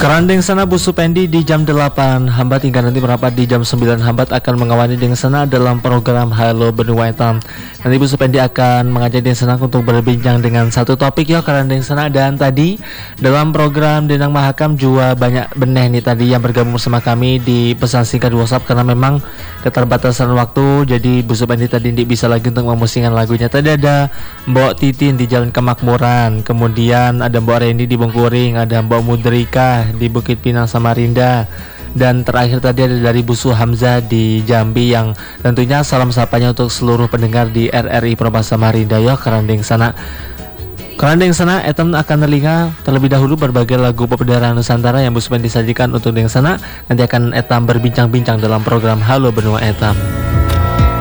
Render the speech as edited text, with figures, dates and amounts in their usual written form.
Kerandeng sana Bu Supendi di jam 8 Hambat hingga nanti merapat di jam 9 Hambat akan mengawali Deng Sana dalam program Halo Benua Etam. Nanti Bu Supendi akan mengajak Deng Sana untuk berbincang dengan satu topik ya Kerandeng sana. Dan tadi dalam program Denang Mahakam juga banyak beneh nih tadi yang bergabung bersama kami di pesan singkat WhatsApp karena memang keterbatasan waktu. Jadi Bu Supendi tadi tidak bisa lagi untuk memusingkan lagunya. Tadi ada Mbok Titin di Jalan Kemakmuran, kemudian ada Mbok Reni di Bengkuring, ada Mbok Mudrika di Bukit Pinang Samarinda, dan terakhir tadi ada dari Busu Hamzah di Jambi yang tentunya salam sapanya untuk seluruh pendengar di RRI Propas Samarinda ya Kerandeng sana. Kerandeng sana etam akan terlebih dahulu berbagai lagu pop daerah Nusantara yang Bu Supendi disajikan untuk Deng sana. Nanti akan etam berbincang-bincang dalam program Halo Benua Etam.